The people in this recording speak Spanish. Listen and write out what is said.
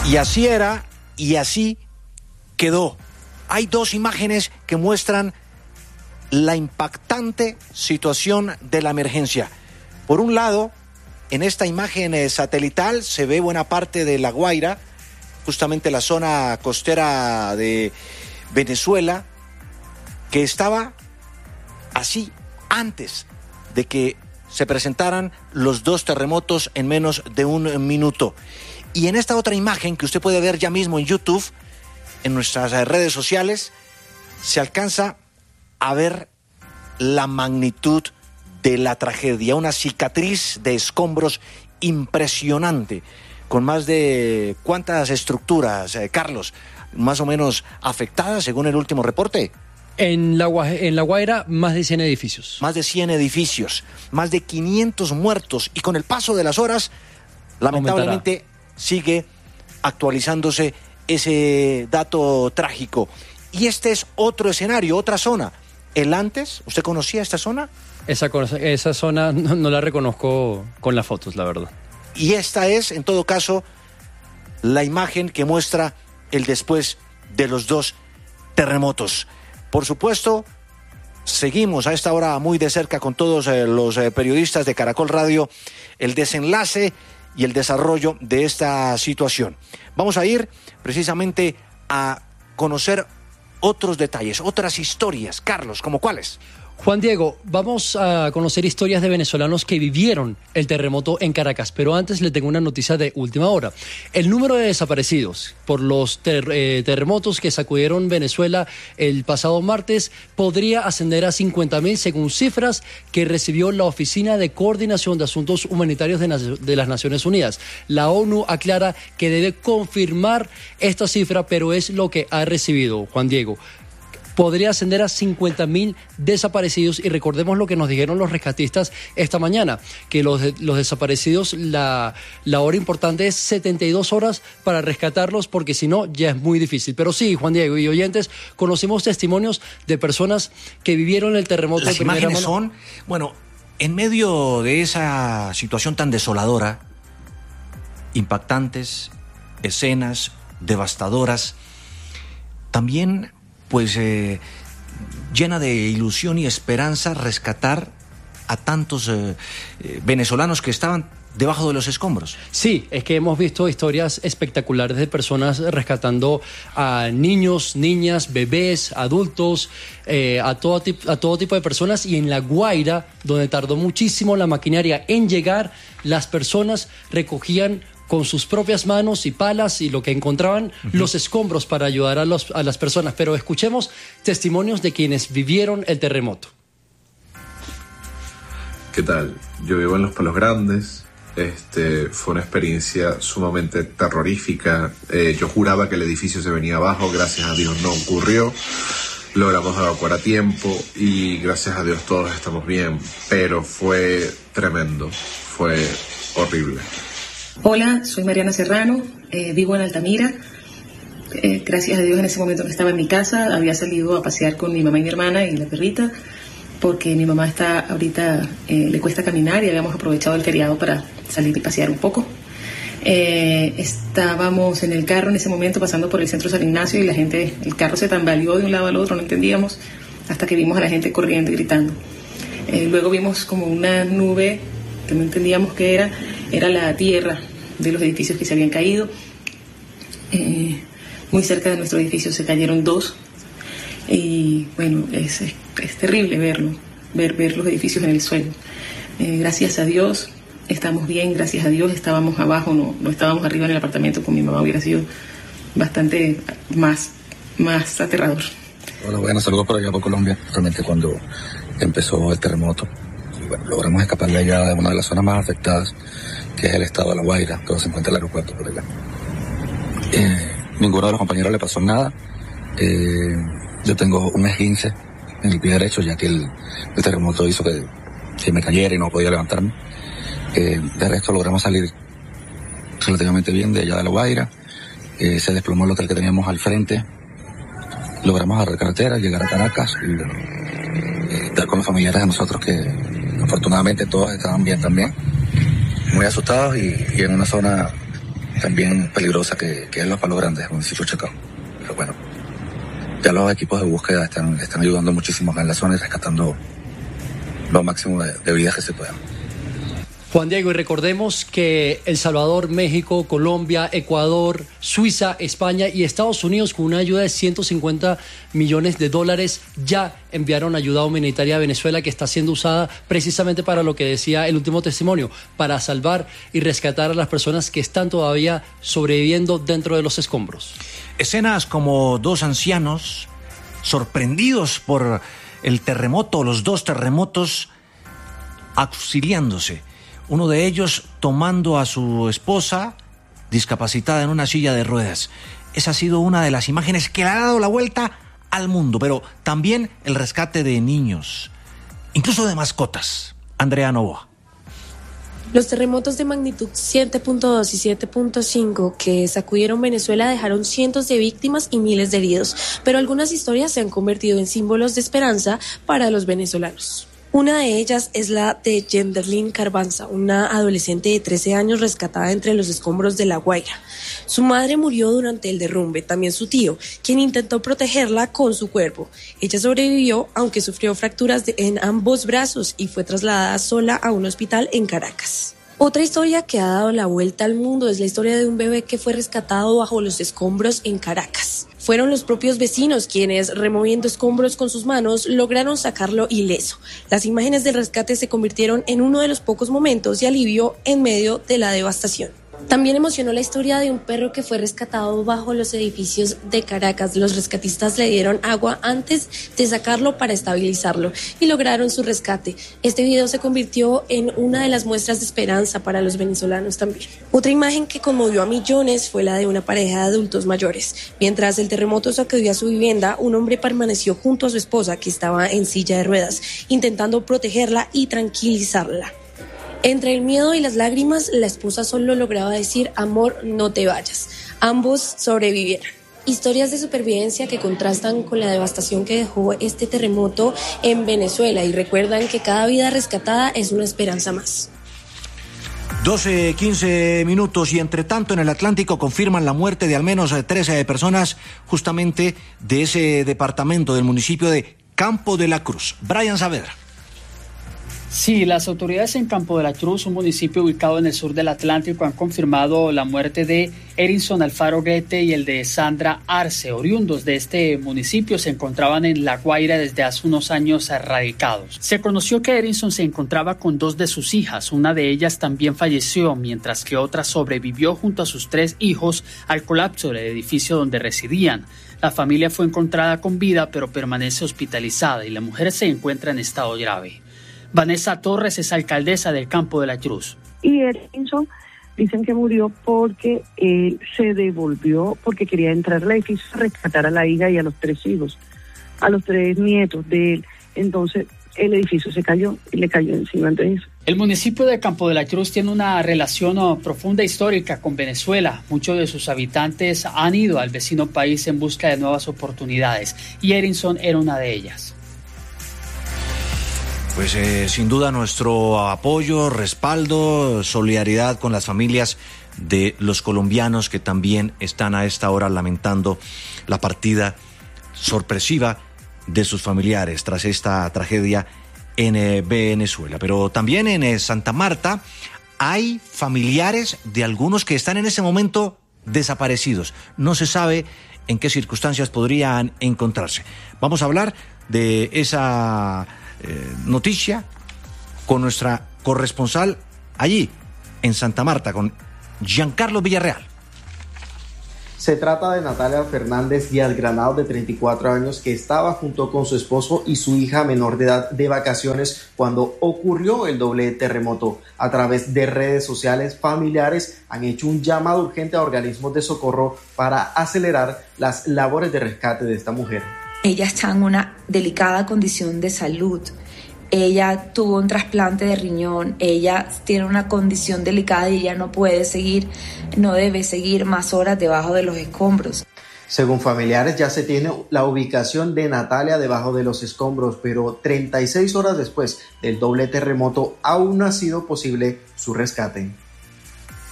Y así era, y así quedó. Hay dos imágenes que muestran la impactante situación de la emergencia. Por un lado, en esta imagen satelital se ve buena parte de La Guaira, justamente la zona costera de Venezuela, que estaba así antes de que se presentaran los dos terremotos en menos de un minuto. Y en esta otra imagen que usted puede ver ya mismo en YouTube, en nuestras redes sociales, se alcanza a ver la magnitud de la tragedia, una cicatriz de escombros impresionante, con más de ¿cuántas estructuras, Carlos, más o menos afectadas según el último reporte? En La Guaira, más de 100 edificios. Más de 100 edificios, más de 500 muertos, y con el paso de las horas, lamentablemente, sigue actualizándose ese dato trágico. Y este es otro escenario, otra zona. ¿El antes? ¿Usted conocía esta zona? Esa zona no la reconozco con las fotos, la verdad. Y esta es, en todo caso, la imagen que muestra el después de los dos terremotos. Por supuesto, seguimos a esta hora muy de cerca con todos los periodistas de Caracol Radio el desenlace y el desarrollo de esta situación. Vamos a ir precisamente a conocer otros detalles, otras historias. Carlos, ¿cómo cuáles? Juan Diego, vamos a conocer historias de venezolanos que vivieron el terremoto en Caracas, pero antes le tengo una noticia de última hora. El número de desaparecidos por los terremotos que sacudieron Venezuela el pasado martes podría ascender a 50.000 según cifras que recibió la Oficina de Coordinación de Asuntos Humanitarios de las Naciones Unidas. La ONU aclara que debe confirmar esta cifra, pero es lo que ha recibido, Juan Diego. Podría ascender a 50.000 desaparecidos, y recordemos lo que nos dijeron los rescatistas esta mañana, que los desaparecidos, la hora importante es 72 horas para rescatarlos, porque si no ya es muy difícil. Pero sí, Juan Diego y oyentes, conocimos testimonios de personas que vivieron el terremoto. Las imágenes son, bueno, en medio de esa situación tan desoladora, impactantes, escenas devastadoras, también pues llena de ilusión y esperanza rescatar a tantos venezolanos que estaban debajo de los escombros. Sí, es que hemos visto historias espectaculares de personas rescatando a niños, niñas, bebés, adultos, a todo tipo de personas. Y en La Guaira, donde tardó muchísimo la maquinaria en llegar, las personas recogían con sus propias manos y palas y lo que encontraban, los escombros para ayudar a las personas. Pero escuchemos testimonios de quienes vivieron el terremoto. ¿Qué tal? Yo vivo en Los Palos Grandes. Fue una experiencia sumamente terrorífica. Yo juraba que el edificio se venía abajo. Gracias a Dios no ocurrió. Logramos evacuar a tiempo y gracias a Dios todos estamos bien. Pero fue tremendo. Fue horrible. Hola, soy Mariana Serrano, vivo en Altamira. Gracias a Dios en ese momento no estaba en mi casa, había salido a pasear con mi mamá y mi hermana y la perrita, porque mi mamá está ahorita, le cuesta caminar, y habíamos aprovechado el feriado para salir y pasear un poco. Estábamos en el carro en ese momento pasando por el centro San Ignacio, y el carro se tambaleó de un lado al otro, no entendíamos, hasta que vimos a la gente corriendo y gritando. Luego vimos como una nube que no entendíamos qué era la tierra de los edificios que se habían caído. Muy cerca de nuestro edificio se cayeron 2, y bueno, es terrible ver los edificios en el suelo. Gracias a Dios estamos bien, gracias a Dios estábamos abajo, no estábamos arriba en el apartamento. Con mi mamá hubiera sido bastante más aterrador. Hola, buenas, saludos por allá por Colombia. Realmente cuando empezó el terremoto, bueno, logramos escapar de allá, de una de las zonas más afectadas, que es el estado de La Guaira, donde se encuentra el aeropuerto por allá. Ninguno de los compañeros le pasó nada. Yo tengo un esguince en el pie derecho, ya que el terremoto hizo que me cayera y no podía levantarme. De resto logramos salir relativamente bien de allá de La Guaira. Se desplomó el hotel que teníamos al frente. Logramos agarrar carretera, llegar a Caracas y estar con los familiares de nosotros, que afortunadamente todos estaban bien también. Muy asustados y en una zona también peligrosa que es Los Palos Grandes, municipio de Chacao. Pero bueno, ya los equipos de búsqueda están ayudando muchísimo acá en la zona y rescatando lo máximo de vidas que se puedan. Juan Diego, y recordemos que El Salvador, México, Colombia, Ecuador, Suiza, España y Estados Unidos, con una ayuda de $150 millones, ya enviaron ayuda humanitaria a Venezuela, que está siendo usada precisamente para lo que decía el último testimonio, para salvar y rescatar a las personas que están todavía sobreviviendo dentro de los escombros. Escenas como dos ancianos sorprendidos por el terremoto, los dos terremotos, auxiliándose. Uno de ellos tomando a su esposa discapacitada en una silla de ruedas. Esa ha sido una de las imágenes que le ha dado la vuelta al mundo, pero también el rescate de niños, incluso de mascotas. Andrea Novoa. Los terremotos de magnitud 7.2 y 7.5 que sacudieron Venezuela dejaron cientos de víctimas y miles de heridos, pero algunas historias se han convertido en símbolos de esperanza para los venezolanos. Una de ellas es la de Genderlyn Carbanza, una adolescente de 13 años rescatada entre los escombros de La Guaira. Su madre murió durante el derrumbe, también su tío, quien intentó protegerla con su cuerpo. Ella sobrevivió, aunque sufrió fracturas en ambos brazos y fue trasladada sola a un hospital en Caracas. Otra historia que ha dado la vuelta al mundo es la historia de un bebé que fue rescatado bajo los escombros en Caracas. Fueron los propios vecinos quienes, removiendo escombros con sus manos, lograron sacarlo ileso. Las imágenes del rescate se convirtieron en uno de los pocos momentos de alivio en medio de la devastación. También emocionó la historia de un perro que fue rescatado bajo los edificios de Caracas. Los rescatistas le dieron agua antes de sacarlo para estabilizarlo y lograron su rescate. Este video se convirtió en una de las muestras de esperanza para los venezolanos también. Otra imagen que conmovió a millones fue la de una pareja de adultos mayores. Mientras el terremoto sacudió a su vivienda, un hombre permaneció junto a su esposa, que estaba en silla de ruedas, intentando protegerla y tranquilizarla. Entre el miedo y las lágrimas, la esposa solo lograba decir: amor, no te vayas. Ambos sobrevivieron. Historias de supervivencia que contrastan con la devastación que dejó este terremoto en Venezuela y recuerdan que cada vida rescatada es una esperanza más. 12:15 minutos y entre tanto en el Atlántico confirman la muerte de al menos 13 personas justamente de ese departamento del municipio de Campo de la Cruz. Brian Saavedra. Sí, las autoridades en Campo de la Cruz, un municipio ubicado en el sur del Atlántico, han confirmado la muerte de Erinson Alfaro Guete y el de Sandra Arce. Oriundos de este municipio se encontraban en La Guaira desde hace unos años radicados. Se conoció que Erinson se encontraba con 2 de sus hijas. Una de ellas también falleció, mientras que otra sobrevivió junto a sus 3 hijos al colapso del edificio donde residían. La familia fue encontrada con vida, pero permanece hospitalizada y la mujer se encuentra en estado grave. Vanessa Torres es alcaldesa del Campo de la Cruz. Y Erinson dicen que murió porque se devolvió, porque quería entrar al edificio a rescatar a la hija y a los 3 hijos, a los 3 nietos de él. Entonces el edificio se cayó y le cayó encima de eso. El municipio de Campo de la Cruz tiene una relación profunda histórica con Venezuela. Muchos de sus habitantes han ido al vecino país en busca de nuevas oportunidades y Erinson era una de ellas. Pues sin duda nuestro apoyo, respaldo, solidaridad con las familias de los colombianos que también están a esta hora lamentando la partida sorpresiva de sus familiares tras esta tragedia en Venezuela. Pero también en Santa Marta hay familiares de algunos que están en ese momento desaparecidos. No se sabe en qué circunstancias podrían encontrarse. Vamos a hablar de esa noticia con nuestra corresponsal allí en Santa Marta, con Giancarlo Villarreal. Se trata de Natalia Fernández Díaz Granado, de 34 años, que estaba junto con su esposo y su hija menor de edad de vacaciones cuando ocurrió el doble terremoto. A través de redes sociales, familiares han hecho un llamado urgente a organismos de socorro para acelerar las labores de rescate de esta mujer. Ella está en una delicada condición de salud. Ella tuvo un trasplante de riñón, ella tiene una condición delicada y ella no debe seguir más horas debajo de los escombros. Según familiares, ya se tiene la ubicación de Natalia debajo de los escombros, pero 36 horas después del doble terremoto aún no ha sido posible su rescate.